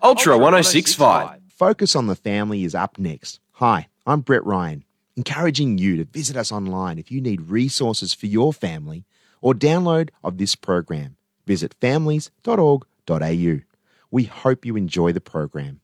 Ultra 1065. Focus on the Family is up next. Hi, I'm Brett Ryan, encouraging you to visit us online if you need resources for your family or download of this program. Visit families.org.au. We hope you enjoy the program.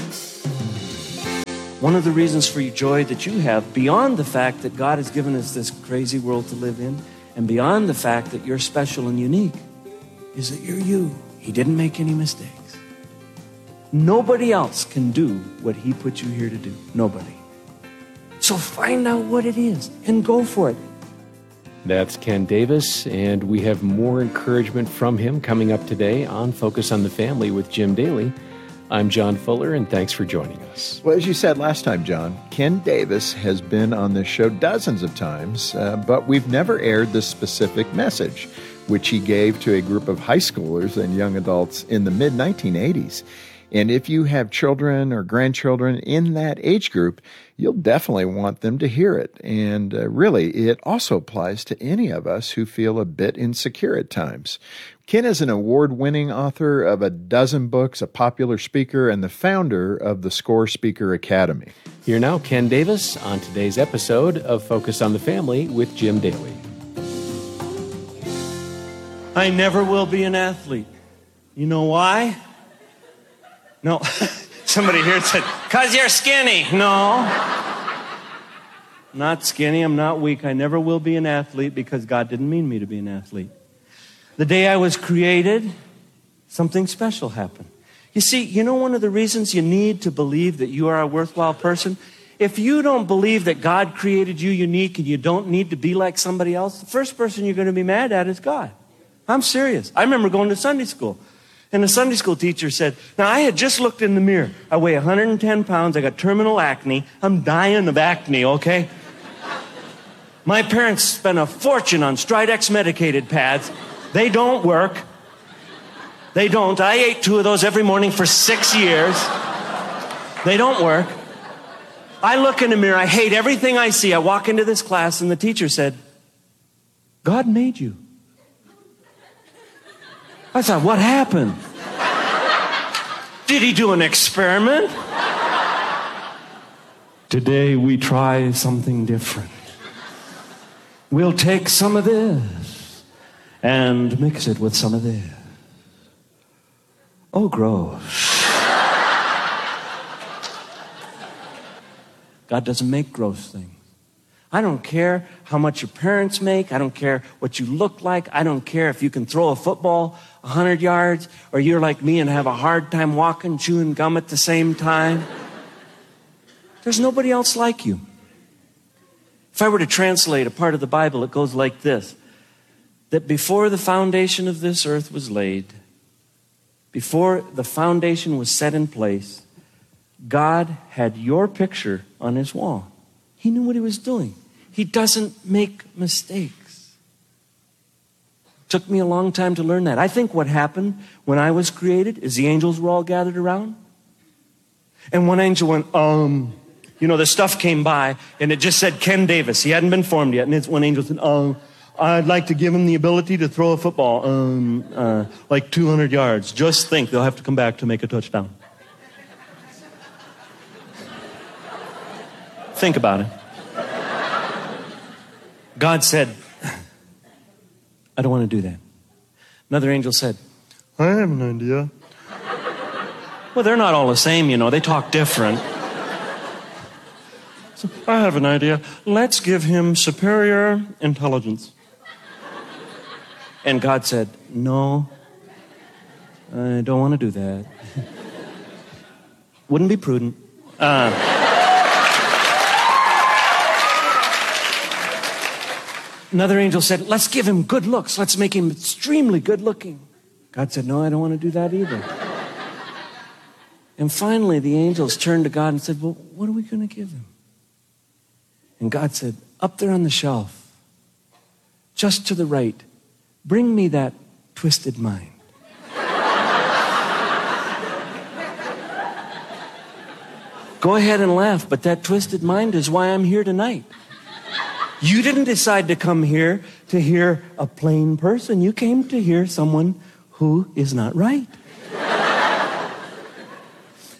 One of the reasons for your joy that you have, beyond the fact that God has given us this crazy world to live in, and beyond the fact that you're special and unique, is that you're you. He didn't make any mistakes. Nobody else can do what He put you here to do. Nobody. So find out what it is and go for it. That's Ken Davis, and we have more encouragement from him coming up today on Focus on the Family with Jim Daly. I'm John Fuller, and thanks for joining us. Well, as you said last time, John, Ken Davis has been on this show dozens of times, but we've never aired this specific message, which he gave to a group of high schoolers and young adults in the mid-1980s. And if you have children or grandchildren in that age group, you'll definitely want them to hear it. And really, it also applies to any of us who feel a bit insecure at times. Ken is an award-winning author of a dozen books, a popular speaker, and the founder of the SCORE Speaker Academy. Here now, Ken Davis on today's episode of Focus on the Family with Jim Daly. I never will be an athlete. You know why? No. Somebody here said, "'Cause you're skinny." No. Not skinny. I'm not weak. I never will be an athlete because God didn't mean me to be an athlete. The day I was created, something special happened. You see, you know one of the reasons you need to believe that you are a worthwhile person? If you don't believe that God created you unique and you don't need to be like somebody else, the first person you're going to be mad at is God. I'm serious. I remember going to Sunday school. And the Sunday school teacher said, now I had just looked in the mirror. I weigh 110 pounds. I got terminal acne. I'm dying of acne, okay? My parents spent a fortune on Stridex medicated pads. They don't work. They don't. I ate 2 of those every morning for 6 years. They don't work. I look in the mirror. I hate everything I see. I walk into this class and the teacher said, God made you. I thought, what happened? Did he do an experiment? Today we try something different. We'll take some of this and mix it with some of this. Oh, gross. God doesn't make gross things. I don't care how much your parents make. I don't care what you look like. I don't care if you can throw a football 100 yards or you're like me and have a hard time walking, chewing gum at the same time. There's nobody else like you. If I were to translate a part of the Bible, it goes like this: that before the foundation of this earth was laid, before the foundation was set in place, God had your picture on His wall. He knew what He was doing. He doesn't make mistakes. Took me a long time to learn that. I think what happened when I was created is the angels were all gathered around. And one angel went, the stuff came by and it just said Ken Davis. He hadn't been formed yet. And one angel said, I'd like to give him the ability to throw a football like 200 yards. Just think, they'll have to come back to make a touchdown. Think about it. God said, I don't want to do that. Another angel said, I have an idea. Well, they're not all the same, they talk different. So, I have an idea. Let's give him superior intelligence. And God said, no, I don't want to do that. Wouldn't be prudent. Another angel said, let's give him good looks. Let's make him extremely good looking. God said, no, I don't want to do that either. And finally, the angels turned to God and said, well, what are we going to give him? And God said, up there on the shelf, just to the right, bring me that twisted mind. Go ahead and laugh, but that twisted mind is why I'm here tonight. You didn't decide to come here to hear a plain person. You came to hear someone who is not right.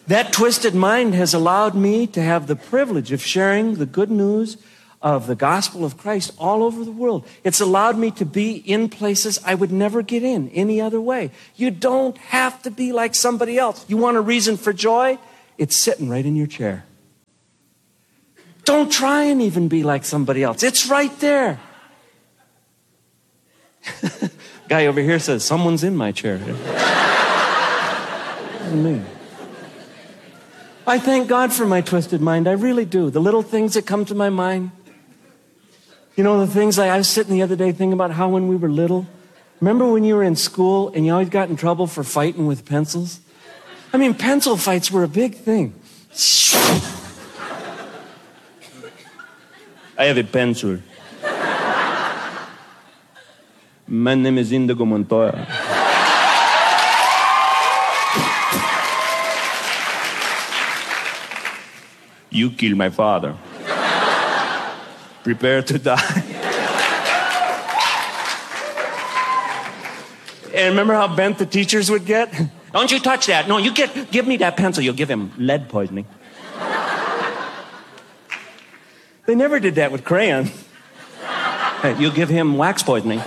That twisted mind has allowed me to have the privilege of sharing the good news of the gospel of Christ all over the world. It's allowed me to be in places I would never get in any other way. You don't have to be like somebody else. You want a reason for joy? It's sitting right in your chair. Don't try and even be like somebody else. It's right there. Guy over here says, someone's in my chair. Me. I thank God for my twisted mind. I really do. The little things that come to my mind. You know, the things like I was sitting the other day thinking about how when we were little, remember when you were in school and you always got in trouble for fighting with pencils? I mean, pencil fights were a big thing. I have a pencil. My name is Indigo Montoya. You killed my father. Prepare to die. And remember how bent the teachers would get? Don't you touch that. No, give me that pencil. You'll give him lead poisoning. They never did that with crayons. Hey, you'll give him wax poisoning.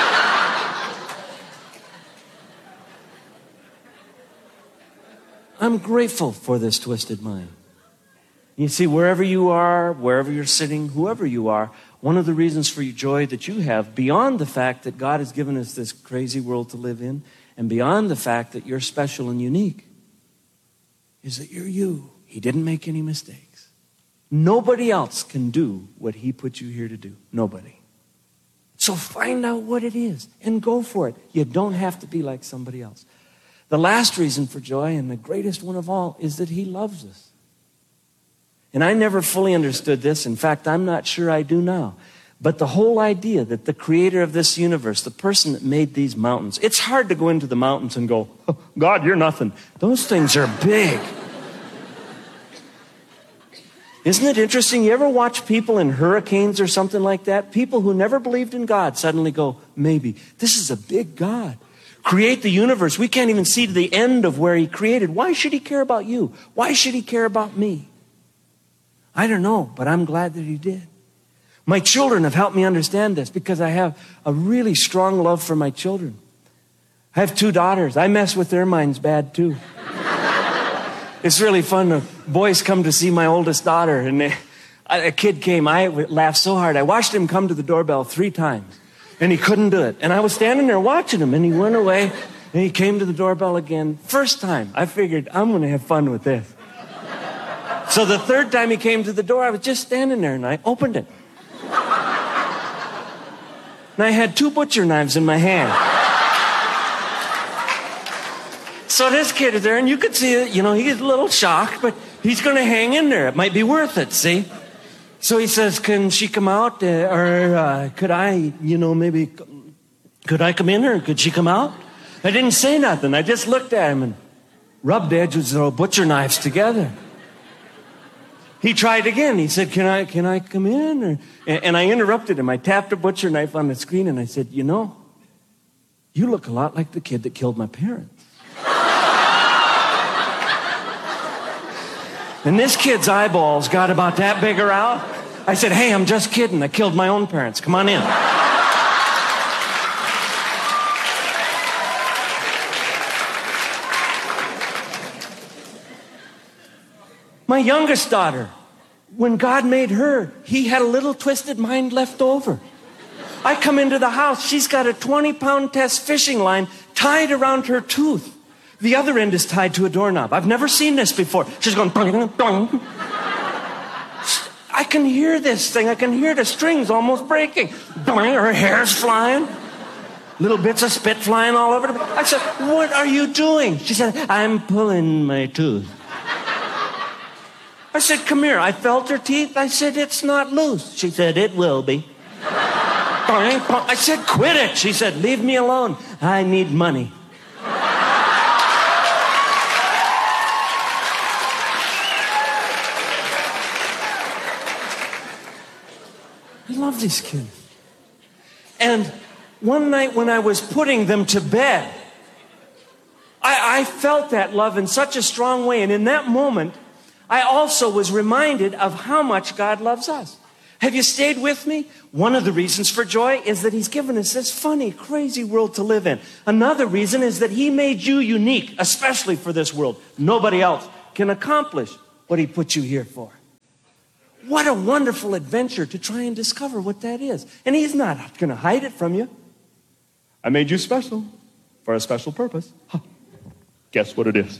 I'm grateful for this twisted mind. You see, wherever you are, wherever you're sitting, whoever you are, one of the reasons for your joy that you have, beyond the fact that God has given us this crazy world to live in, and beyond the fact that you're special and unique, is that you're you. He didn't make any mistakes. Nobody else can do what he put you here to do. Nobody. So find out what it is and go for it. You don't have to be like somebody else. The last reason for joy, and the greatest one of all, is that he loves us. And I never fully understood this. In fact, I'm not sure I do now. But the whole idea that the creator of this universe, the person that made these mountains, it's hard to go into the mountains and go, oh, God, you're nothing. Those things are big. Isn't it interesting? You ever watch people in hurricanes or something like that? People who never believed in God suddenly go, maybe. This is a big God. Create the universe. We can't even see to the end of where he created. Why should he care about you? Why should he care about me? I don't know, but I'm glad that he did. My children have helped me understand this because I have a really strong love for my children. I have 2 daughters. I mess with their minds bad too. It's really fun. The boys come to see my oldest daughter, and a kid came. I laughed so hard. I watched him come to the doorbell 3 times, and he couldn't do it. And I was standing there watching him, and he went away, and he came to the doorbell again. First time, I figured, I'm going to have fun with this. So the 3rd time he came to the door, I was just standing there, and I opened it. And I had 2 butcher knives in my hand. So this kid is there, and you could see it, he's a little shocked, but he's going to hang in there. It might be worth it, see? So he says, can she come out? Could I, could I come in, or could she come out? I didn't say nothing. I just looked at him and rubbed the edges of the butcher knives together. He tried again. He said, can I come in? And I interrupted him. I tapped a butcher knife on the screen, and I said, you look a lot like the kid that killed my parents. And this kid's eyeballs got about that big around. I said, hey, I'm just kidding. I killed my own parents. Come on in. My youngest daughter, when God made her, he had a little twisted mind left over. I come into the house. She's got a 20-pound test fishing line tied around her tooth. The other end is tied to a doorknob. I've never seen this before. She's going, dong, dong. I can hear this thing. I can hear the strings almost breaking. Her hair's flying. Little bits of spit flying all over. I said, what are you doing? She said, I'm pulling my tooth. I said, come here. I felt her teeth. I said, it's not loose. She said, it will be. I said, quit it. She said, leave me alone. I need money. I love these kids. And one night when I was putting them to bed, I felt that love in such a strong way. And in that moment, I also was reminded of how much God loves us. Have you stayed with me? One of the reasons for joy is that He's given us this funny, crazy world to live in. Another reason is that He made you unique, especially for this world. Nobody else can accomplish what He put you here for. What a wonderful adventure to try and discover what that is. And He's not going to hide it from you. I made you special for a special purpose. Huh. Guess what it is?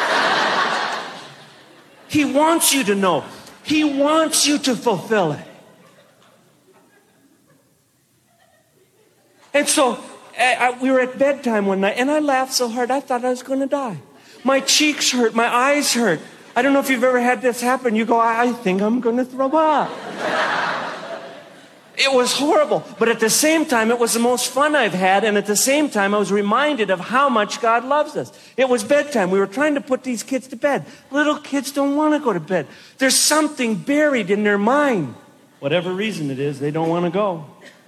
He wants you to know. He wants you to fulfill it. And so we were at bedtime one night, and I laughed so hard I thought I was going to die. My cheeks hurt. My eyes hurt. I don't know if you've ever had this happen. You go, I think I'm going to throw up. It was horrible. But at the same time, it was the most fun I've had. And at the same time, I was reminded of how much God loves us. It was bedtime. We were trying to put these kids to bed. Little kids don't want to go to bed. There's something buried in their mind. Whatever reason it is, they don't want to go.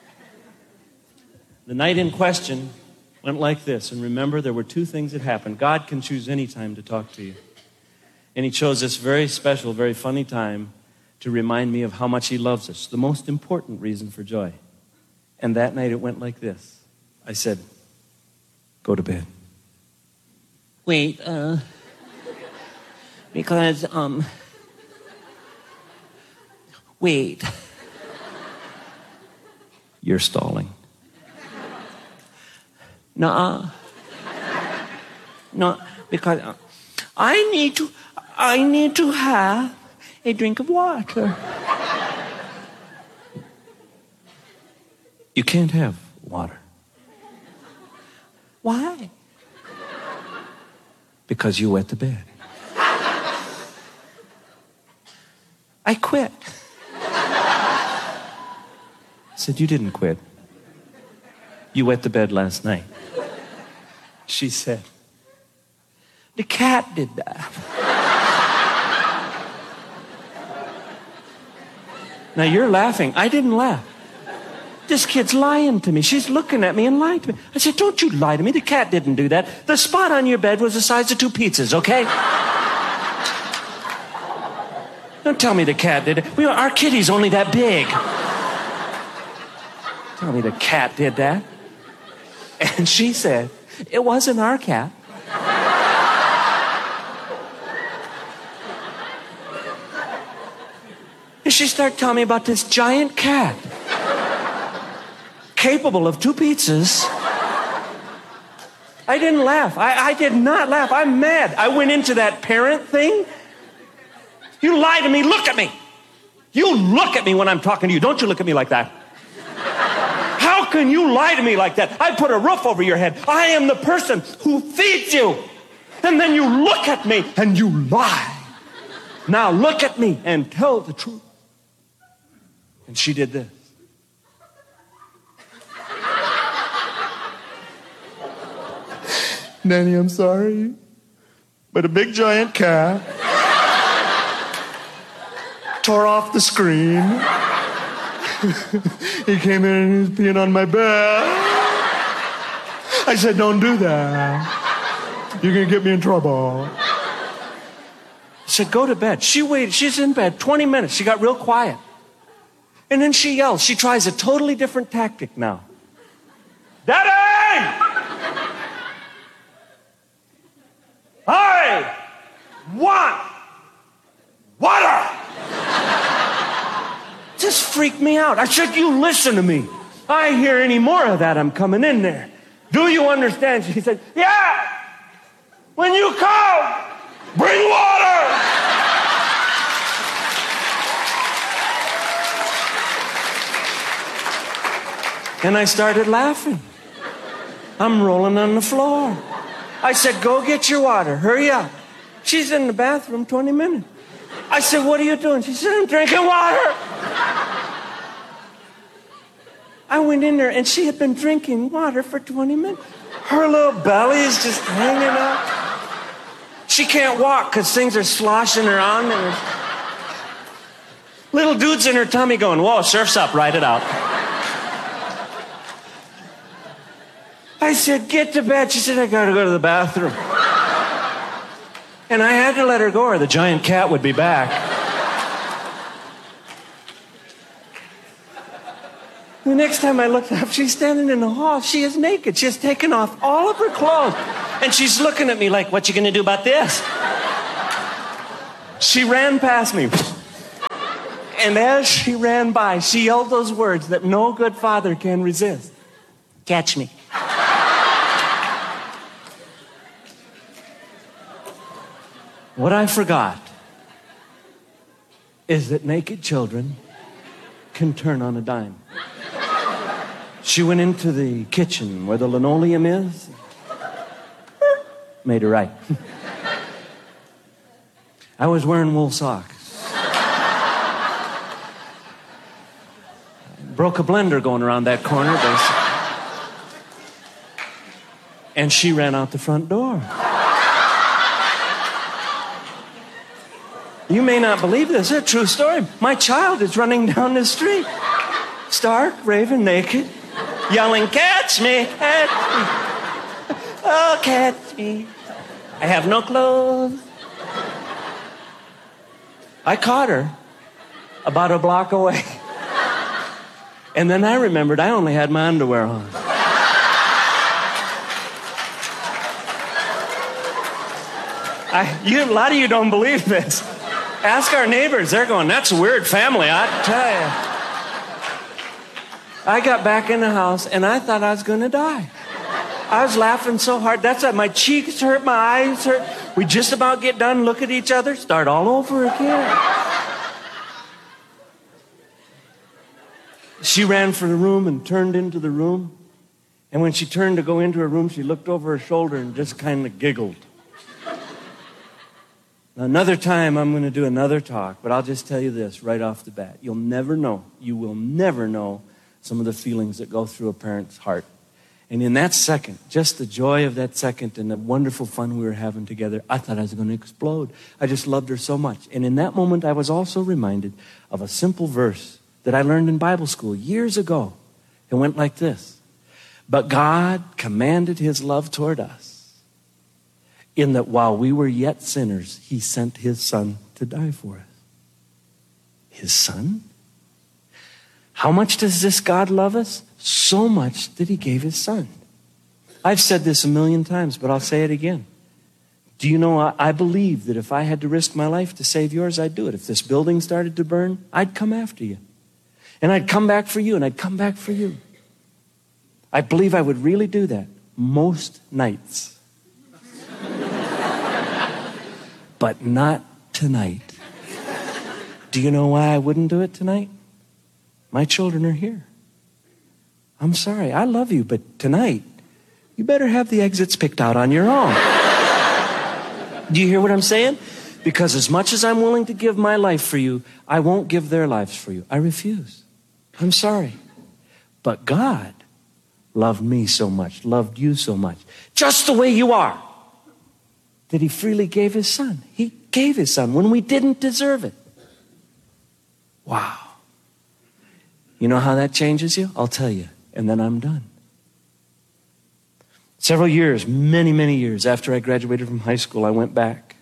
The night in question went like this. And remember, there were two things that happened. God can choose any time to talk to you. And He chose this very special, very funny time to remind me of how much He loves us. The most important reason for joy. And that night it went like this. I said, go to bed. Wait, because, wait. You're stalling. Nuh-uh. No, because I need to have a drink of water. You can't have water. Why? Because you wet the bed. I quit. I said, you didn't quit. You wet the bed last night. She said, the cat did that. Now you're laughing. I didn't laugh. This kid's lying to me. She's looking at me and lying to me. I said, don't you lie to me. The cat didn't do that. The spot on your bed was the size of 2 pizzas, okay? Don't tell me the cat did it. Our kitty's only that big. Tell me the cat did that. And she said, it wasn't our cat. And she started telling me about this giant cat capable of 2 pizzas. I didn't laugh. I did not laugh. I'm mad. I went into that parent thing. You lie to me. Look at me. You look at me when I'm talking to you. Don't you look at me like that. How can you lie to me like that? I put a roof over your head. I am the person who feeds you. And then you look at me and you lie. Now look at me and tell the truth. And she did this. Nanny, I'm sorry, but a big giant cat tore off the screen. He came in and he was peeing on my bed. I said, don't do that. You're going to get me in trouble. I said, go to bed. She waited. She's in bed 20 minutes. She got real quiet. And then she yells. She tries a totally different tactic now. Daddy! I want water! Just freaked me out. I said, you listen to me. I hear any more of that, I'm coming in there. Do you understand? She said, yeah. When you come, bring water. And I started laughing. I'm rolling on the floor. I said, go get your water. Hurry up. She's in the bathroom 20 minutes. I said, what are you doing? She said, I'm drinking water. I went in there, and she had been drinking water for 20 minutes. Her little belly is just hanging out. She can't walk because things are sloshing around. And little dude's in her tummy going, whoa, surf's up, ride it out. I said, get to bed. She said, I got to go to the bathroom. And I had to let her go or the giant cat would be back. The next time I looked up, she's standing in the hall. She is naked. She has taken off all of her clothes. And she's looking at me like, what you gonna do about this? She ran past me. And as she ran by, she yelled those words that no good father can resist. Catch me. What I forgot is that naked children can turn on a dime. She went into the kitchen where the linoleum is, made her right. I was wearing wool socks. Broke a blender going around that corner, and she ran out the front door. You may not believe this, it's a true story. My child is running down the street, stark, raving, naked, yelling, catch me, catch me. Oh, catch me. I have no clothes. I caught her about a block away. And then I remembered I only had my underwear on. A lot of you don't believe this. Ask our neighbors. They're going, that's a weird family, I tell you. I got back in the house, and I thought I was going to die. I was laughing so hard. That's why my cheeks hurt, my eyes hurt. We just about get done, look at each other, start all over again. She ran for the room and turned into the room. And when she turned to go into her room, she looked over her shoulder and just kind of giggled. Now, another time, I'm going to do another talk, but I'll just tell you this right off the bat. You'll never know, you will never know some of the feelings that go through a parent's heart. And in that second, just the joy of that second and the wonderful fun we were having together, I thought I was going to explode. I just loved her so much. And in that moment, I was also reminded of a simple verse that I learned in Bible school years ago. It went like this. But God commanded his love toward us, in that while we were yet sinners, he sent his son to die for us. His son? How much does this God love us? So much that he gave his son. I've said this a million times, but I'll say it again. Do you know, I believe that if I had to risk my life to save yours, I'd do it. If this building started to burn, I'd come after you. And I'd come back for you, and I'd come back for you. I believe I would really do that most nights. But not tonight. Do you know why I wouldn't do it tonight? My children are here. I'm sorry, I love you, but tonight, you better have the exits picked out on your own. Do you hear what I'm saying? Because as much as I'm willing to give my life for you, I won't give their lives for you. I refuse. I'm sorry. But God loved me so much, loved you so much, just the way you are, that he freely gave his son. He gave his son when we didn't deserve it. Wow. You know how that changes you? I'll tell you, and then I'm done. Several years, many, many years after I graduated from high school, I went back.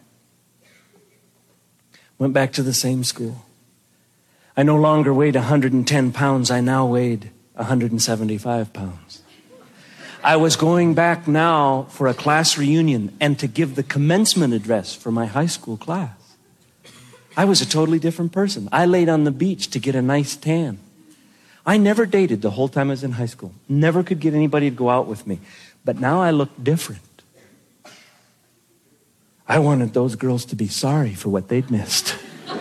Went back to the same school. I no longer weighed 110 pounds. I now weighed 175 pounds. I was going back now for a class reunion and to give the commencement address for my high school class. I was a totally different person. I laid on the beach to get a nice tan. I never dated the whole time I was in high school. Never could get anybody to go out with me. But now I look different. I wanted those girls to be sorry for what they'd missed.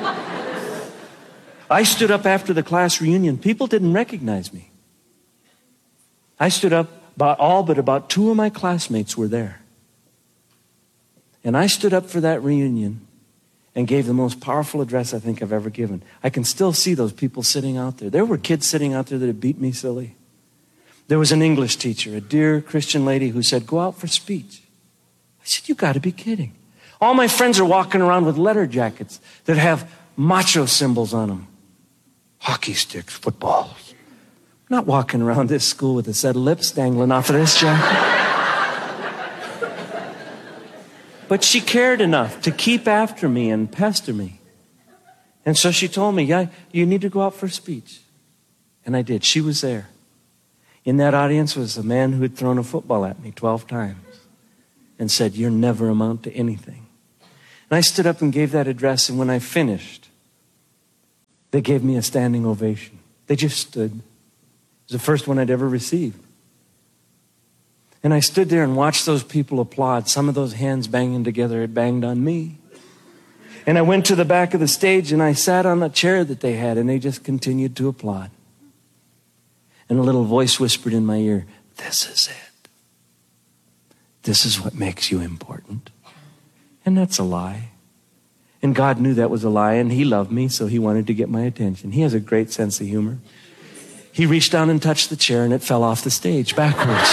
I stood up after the class reunion. People didn't recognize me. I stood up. About two of my classmates were there. And I stood up for that reunion and gave the most powerful address I think I've ever given. I can still see those people sitting out there. There were kids sitting out there that had beat me silly. There was an English teacher, a dear Christian lady who said, go out for speech. I said, you got to be kidding. All my friends are walking around with leather jackets that have macho symbols on them. Hockey sticks, footballs. Not walking around this school with a set of lips dangling off of this jacket. But she cared enough to keep after me and pester me. And so she told me, yeah, you need to go out for a speech. And I did. She was there. In that audience was a man who had thrown a football at me 12 times and said, "You'll never amount to anything." And I stood up and gave that address, and when I finished, they gave me a standing ovation. They just stood. It was the first one I'd ever received. And I stood there and watched those people applaud. Some of those hands banging together had banged on me. And I went to the back of the stage and I sat on the chair that they had, and they just continued to applaud. And a little voice whispered in my ear, "This is it. This is what makes you important." And that's a lie. And God knew that was a lie, and He loved me, so He wanted to get my attention. He has a great sense of humor. He reached down and touched the chair, and it fell off the stage backwards.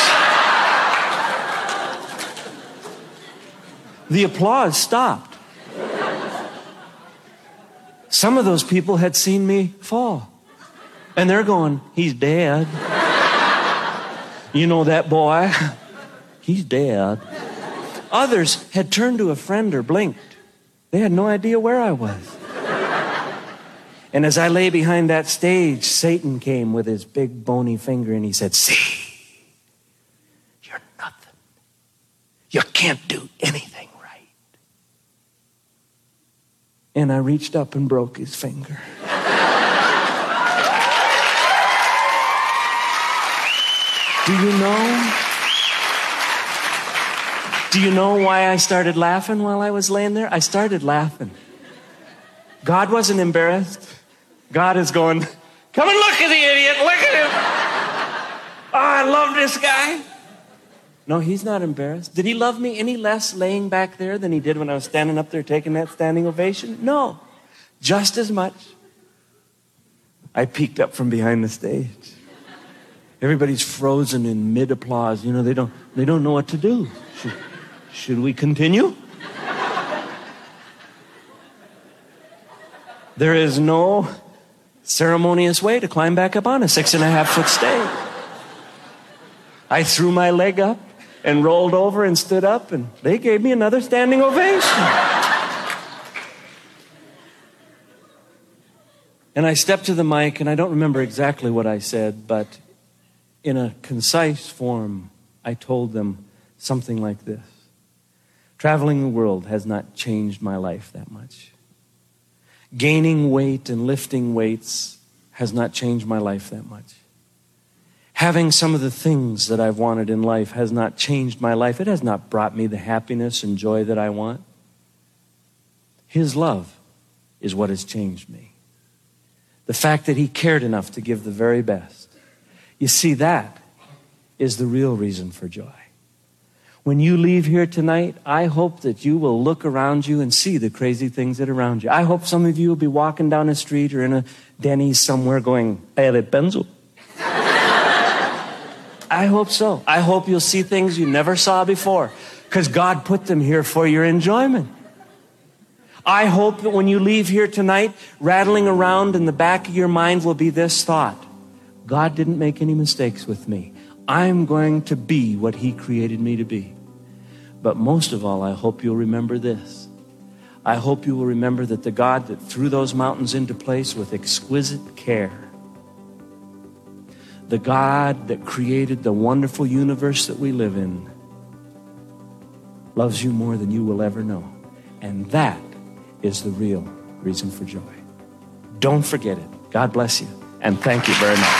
The applause stopped. Some of those people had seen me fall. And they're going, "He's dead. You know that boy? He's dead." Others had turned to a friend or blinked. They had no idea where I was. And as I lay behind that stage, Satan came with his big bony finger and he said, "See, you're nothing. You can't do anything right." And I reached up and broke his finger. Do you know why I started laughing while I was laying there? I started laughing. God wasn't embarrassed. God is going, "Come and look at the idiot. Look at him. Oh, I love this guy." No, He's not embarrassed. Did He love me any less laying back there than He did when I was standing up there taking that standing ovation? No, just as much. I peeked up from behind the stage. Everybody's frozen in mid-applause. You know, they don't know what to do. Should we continue? There is no ceremonious way to climb back up on a 6.5-foot stage. I threw my leg up and rolled over and stood up, and they gave me another standing ovation. And I stepped to the mic, and I don't remember exactly what I said, but in a concise form, I told them something like this: traveling the world has not changed my life that much. Gaining weight and lifting weights has not changed my life that much. Having some of the things that I've wanted in life has not changed my life. It has not brought me the happiness and joy that I want. His love is what has changed me. The fact that He cared enough to give the very best. You see, that is the real reason for joy. When you leave here tonight, I hope that you will look around you and see the crazy things that are around you. I hope some of you will be walking down a street or in a Denny's somewhere going, "Ele penso." I hope so. I hope you'll see things you never saw before, because God put them here for your enjoyment. I hope that when you leave here tonight, rattling around in the back of your mind will be this thought: God didn't make any mistakes with me. I'm going to be what He created me to be. But most of all, I hope you'll remember this. I hope you will remember that the God that threw those mountains into place with exquisite care, the God that created the wonderful universe that we live in, loves you more than you will ever know. And that is the real reason for joy. Don't forget it. God bless you, and thank you very much.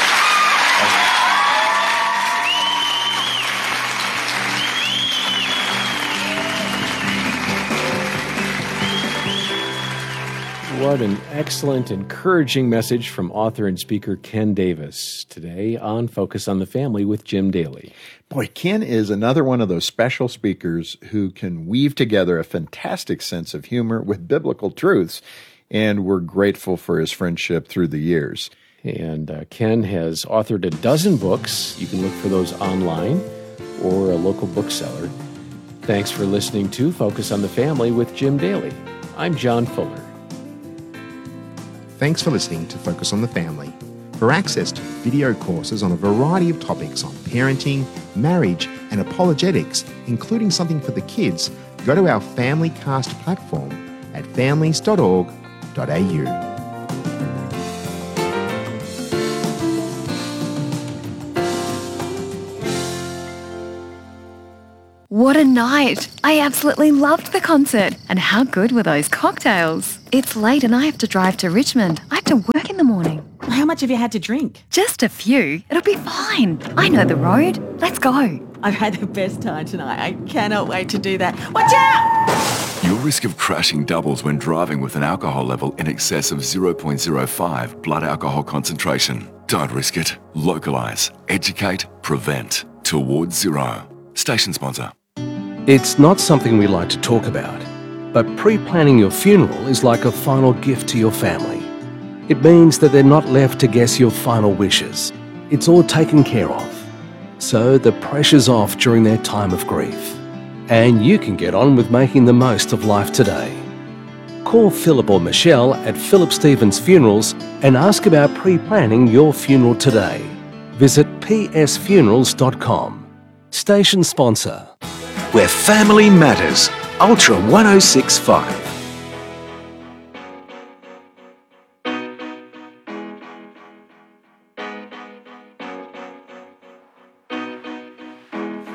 What an excellent, encouraging message from author and speaker Ken Davis today on Focus on the Family with Jim Daly. Boy, Ken is another one of those special speakers who can weave together a fantastic sense of humor with biblical truths, and we're grateful for his friendship through the years. And Ken has authored a dozen books. You can look for those online or a local bookseller. Thanks for listening to Focus on the Family with Jim Daly. I'm John Fuller. Thanks for listening to Focus on the Family. For access to video courses on a variety of topics on parenting, marriage, and apologetics, including something for the kids, go to our Family Cast platform at families.org.au. What a night! I absolutely loved the concert. And how good were those cocktails? It's late and I have to drive to Richmond. I have to work in the morning. How much have you had to drink? Just a few. It'll be fine. I know the road. Let's go. I've had the best time tonight. I cannot wait to do that. Watch out! Your risk of crashing doubles when driving with an alcohol level in excess of 0.05 blood alcohol concentration. Don't risk it. Localise, educate, prevent. Towards zero. Station sponsor. It's not something we like to talk about, but pre-planning your funeral is like a final gift to your family. It means that they're not left to guess your final wishes. It's all taken care of. So the pressure's off during their time of grief. And you can get on with making the most of life today. Call Philip or Michelle at Philip Stevens Funerals and ask about pre-planning your funeral today. Visit psfunerals.com. Station sponsor. Where family matters. Ultra 1065.